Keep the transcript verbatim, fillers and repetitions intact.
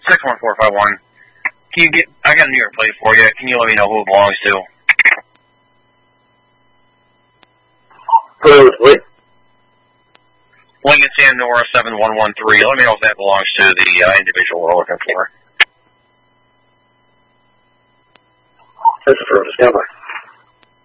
six one four five one. Can you get, I got a New York plate for you. Can you let me know who it belongs to? Who, what? Lincoln Sandora seven one one three. Let me know if that belongs to the uh, individual we're looking for. This is for Stand by.